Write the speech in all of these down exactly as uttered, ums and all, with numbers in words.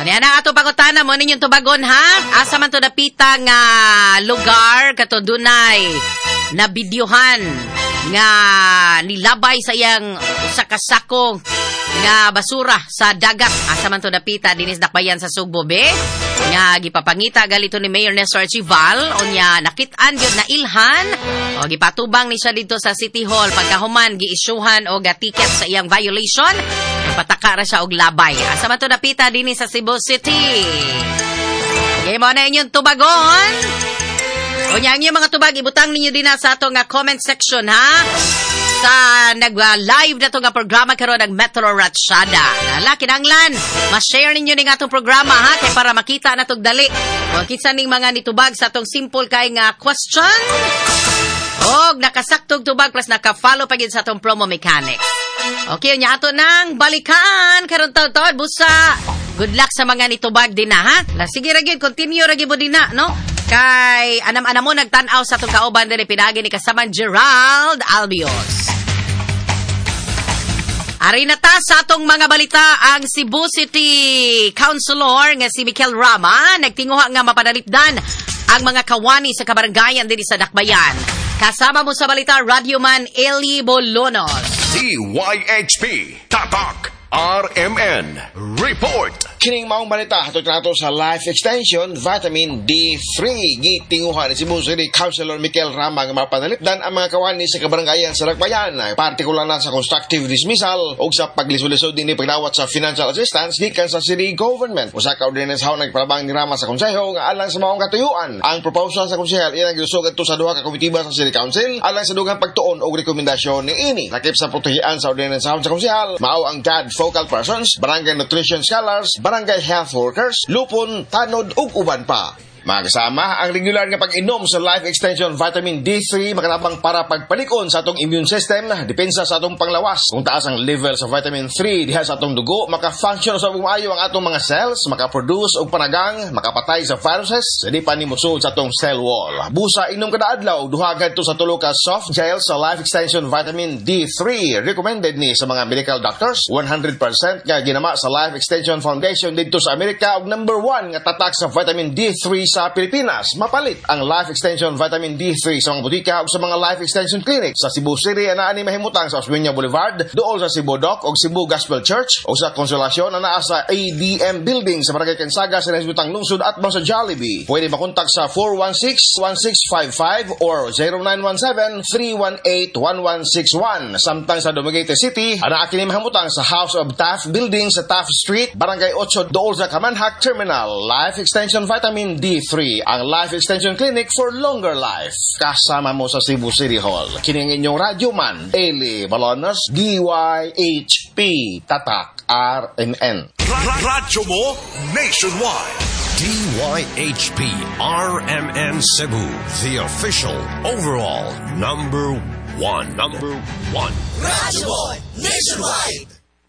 Ano yan ang ato pangutana mo ninyong tubagon ha? Asa man to napita nga lugar kato dunay na bidyuhan nga nilabay sa iyang usa ka sako nga basura sa dagat. Asa man to napita dinis dakbayan sa Sugbo be? Nga gipapangita galito ni Mayor Nestor Archival unya nakit-an gyud na ilhan o gipatubang ni siya dito sa City Hall pagkahuman giisyuhan og ticket sa iyang violation. Pataka ra siya og labay. Asa man to napita dinhi sa Cebu City. Okay mo na inyong tubagon. O niya ang mga tubag, ibutang ninyo din na sa ato nga comment section, ha? Sa nag-live na ito nga programa karon ng Metro Ratshada. Nala, kinanglan, ma-share ninyo ning atong programa, ha? Kaya para makita na itong dali. O kitsa ning mga nitubag sa atong simple kay nga question. O nakasaktog tubag plus naka-follow pa sa atong promo mechanics. Okay, niya ato nang balikan. Karon taon-taon, busa. Good luck sa mga nitubag din na, ha? La, sige ragid, continue ragid mo din na, no? Kay anam-anam mo nagtanaw sa itong kauban din pinagi ni kasamang Gerald Albios. Ari na ta sa atong mga balita ang Cebu City Councilor nga si Mikel Rama nagtinguha nga mapadalipdan ang mga kawani sa kabarangayan din sa Dakbayan. Kasama mo sa balita Radyoman Eli Bolonos. D Y H P Tatak R M N Report. Kining maong balita hatod nato sa Life Extension Vitamin D three gitinguhan ni Cebu City Councilor Mikel Rama nga mapanalipdan ang mga kawani sa kabarangayan sa Dakbayan, partikular na sa constructive dismissal o sa paglisod-lisod din ni pagdawat sa financial assistance gikan sa city government. Usa ka ordinance haw nagpalabang ni Rama sa konseho nga alang sa maong katuyuan. Ang proposal sa konsehal iyang giusog adto sa duha ka komitiba sa City Council alang sa dugang pagtuon og rekomendasyon ni ini. Lakip sa protehian sa ordinance haw sa konsehal mao ang G A D focal persons, barangay nutrition scholars, barangay health workers, lupon, tanod ug uban pa. Magasama ang regular nga pag-inom sa Life Extension Vitamin D three makatabang para pagpalikon sa atong immune system, depensa sa atong panglawas. Kung taas ang level sa vitamin three diha sa atong dugo, maka-function sa maayo ang atong mga cells, maka-produce og panagang, makapatay sa viruses, di pa ni musud sa atong cell wall. Busa inom kada adlaw duha gadto sa tulo ka soft gel sa Life Extension Vitamin D three. Recommended ni sa mga medical doctors. one hundred percent nga ginama sa Life Extension Foundation dito sa Amerika og number one nga tatak sa vitamin D three sa Pilipinas. Mapalit ang Life Extension Vitamin D three sa mga butika o sa mga Life Extension Clinic sa Cebu City na ani mahimutang sa Osmeña Boulevard, dool sa Cebu Dock o Cebu Gospel Church o sa Consolacion na naa sa A D M Building sa Barangay Kansaga sa Nasbutang Lungsod at sa Jollibee. Pwede makontak sa four one six, one six five five or zero nine one seven, three one eight, one one six one. Samtang sa Dumaguete City, ana kini mahimutang sa House of Taft Building sa Taft Street, Barangay eight, dool sa Kamanhak Terminal. Life Extension Vitamin D three, ang Life Extension Clinic for longer life. Kasama mo sa Cebu City Hall. Kining inyong radyoman, Eli Balonos, D Y H P Tatak R M N. Radyo mo nationwide. D Y H P R M N Cebu, the official overall number one. Number one. Radyo mo nationwide.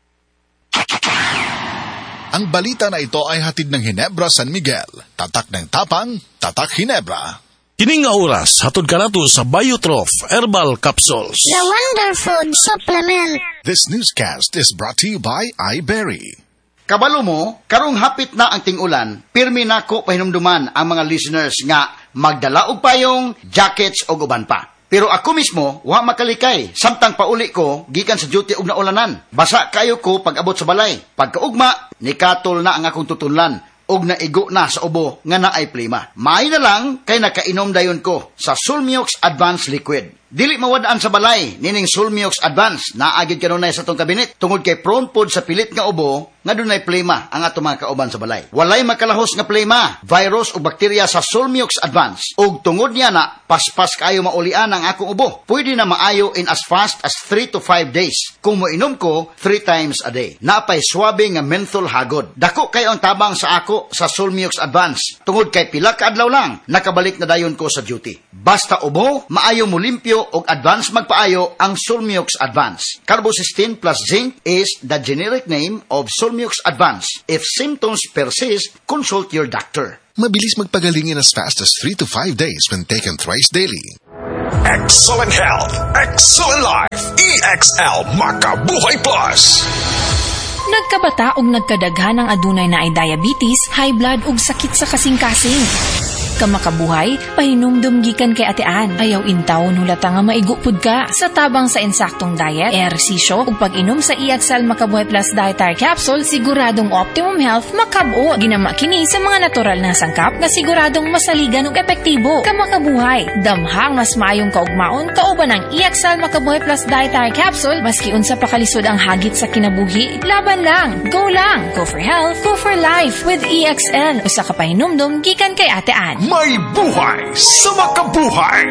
Ang balita na ito ay hatid ng Ginebra San Miguel. Tatak ng tapang, tatak Ginebra. Kining nga oras, hatod ka nato sa Biotrof Herbal Capsules. The Wonder Food Supplement. This newscast is brought to you by iBerry. Kabalo mo, karong hapit na ang ting-ulan, pirmi nako pahinumduman ang mga listeners nga magdala og payong, jackets o uban pa. Pero ako mismo, wa makalikay. Samtang pauli ko, gikan sa duty og naulanan. Basa kayo ko pag abot sa balay. Pagkaugma, nikatol na ang akong tutunlan. Og naigo na sa ubo nga naay plima. Maay na lang kay nakainom dayon ko sa Sulmiox Advanced Liquid. Dili mawadaan sa balay, nining Sulmiox Advance, naagid kanunay sa tong kabinet, tungod kay prone pod sa pilit nga ubo, nga dunay plema ang ato mga kauban sa balay. Walay makalahos nga plema, virus o bakterya sa Sulmiox Advance. Og tungod niya na, paspas kayo maulian ang akong ubo. Pwede na maayo in as fast as three to five days. Kung moinom ko, three times a day. Napay swabe nga menthol hagod. Dako kayo ang tabang sa ako sa Sulmiox Advance. Tungod kay pila ka adlaw lang, nakabalik na dayon ko sa duty. Basta ubo, maayo mo limpyo og advance magpaayo ang Sulmiox Advance. Carbocysteine plus zinc is the generic name of Sulmiox Advance. If symptoms persist, consult your doctor. Mabilis magpagaling in as fast as three to five days when taken thrice daily. Excellent health, excellent life. E X L Makabuhay Plus. nagkabata ug nagkadaghan ang adunay na ay diabetes, high blood ug sakit sa kasing-kasing. Kamakabuhay, pahinumdum gikan kay atean. Ayaw intaw nulata nga maigupod ka. Sa tabang sa insaktong diet, ehersisyo ug pag-inom sa I X L Makabuhay Plus Dietary Capsule, siguradong optimum health makabot. Ginama kini sa mga natural na sangkap nga siguradong masaligan ug epektibo. Kamakabuhay, damhang mas maayong kaugmaon kauban ang I X L Makabuhay Plus Dietary Capsule maski unsa pa kalisod ang hagit sa kinabuhi. Laban lang, go lang. Go for health, go for life with I X L. Usa ka pahinumdum gikan kay atean. May buhay sa makabuhay!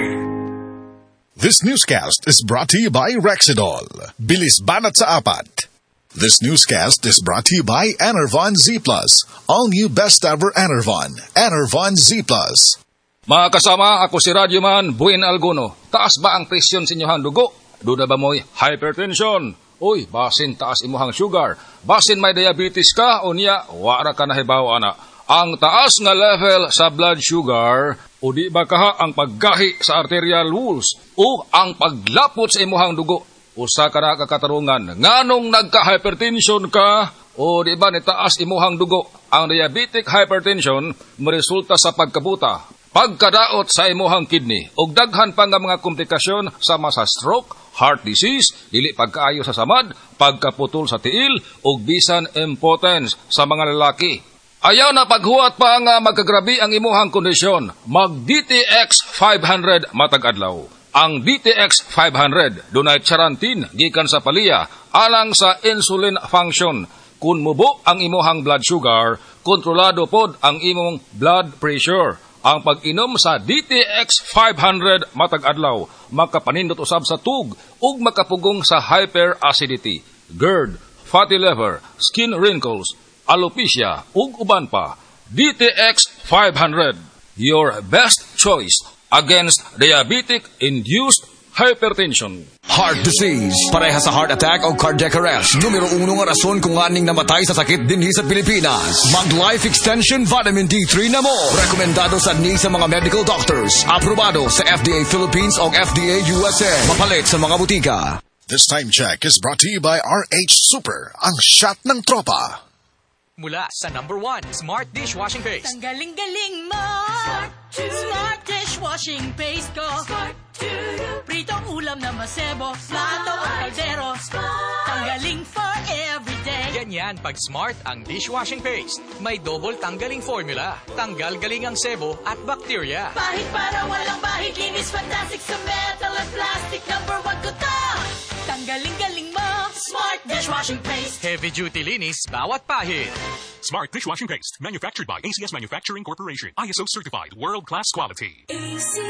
This newscast is brought to you by Rexidol. Bilis banat sa apat. This newscast is brought to you by Enervon Z Plus. All new best ever Enervon. Enervon Z Plus. Mga kasama, ako si Radyoman Buin Alguno. Taas ba ang presyon sa inyong dugo? Duda ba mo'y hypertension? Uy, basin taas imuhang sugar. Basin may diabetes ka o niya, wara ka nahibaw ana. Ang taas nga level sa blood sugar o di ba kaha ang paggahi sa arterial walls o ang paglapot sa imuhang dugo. Usa ka na kakatarungan, nganong nagka-hypertension ka o di ba nitaas imuhang dugo. Ang diabetic hypertension maresulta sa pagkabuta, pagkadaot sa imuhang kidney ug daghan pa nga mga komplikasyon sama sa stroke, heart disease, dili pagkaayo sa samad, pagkaputol sa tiil ug bisan impotence sa mga lalaki. Ayaw na paghuwat pa nga magkagrabi ang imuhang kondisyon. Mag-D T X five hundred matag adlaw. Ang D T X five hundred dunay charantin gikan sa palya alang sa insulin function. Kun mubo ang imuhang blood sugar, kontrolado pod ang imong blood pressure. Ang pag-inom sa D T X five hundred matag adlaw makapanindot usab sa tug ug makapugong sa hyperacidity, GERD, fatty liver, skin wrinkles, alopecia ug uban pa. D T X five hundred, your best choice against diabetic-induced hypertension. Heart disease, pareha sa heart attack o cardiac arrest. Numero uno nga rason kung aning namatay sa sakit dinhi sa Pilipinas. Mag-Life Extension Vitamin D three na mo. Rekomendado sa ni sa mga medical doctors. Aprobado sa F D A Philippines o F D A U S A. Mapalit sa mga butika. This time check is brought to you by R H Super, ang shot ng tropa. Mula sa number one, Smart Dishwashing Paste. Tanggaling-galing mo! Smart, Smart Dishwashing Paste ko. Smart Pritong ulam na masebo, plato at kaldero. Tanggaling for everyday. Ganyan pag Smart ang dishwashing paste. May double tanggaling formula. Tanggal galing ang sebo at bacteria. Bahid para walang bahid, linis fantastic sa metal at plastic. Number one ko to! Tanggaling-galing mo, Smart Dishwashing Paste. Heavy duty linis, bawat pahid. Smart Dishwashing Paste, manufactured by A C S Manufacturing Corporation. I S O certified, world-class quality. A C